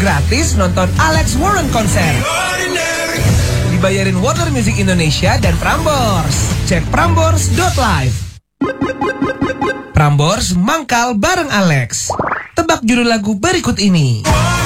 Gratis nonton Alex Warren konser. Dibayarin Warner Music Indonesia dan Prambors. Cek prambors.live. Prambors mangkal bareng Alex. Tebak judul lagu berikut ini.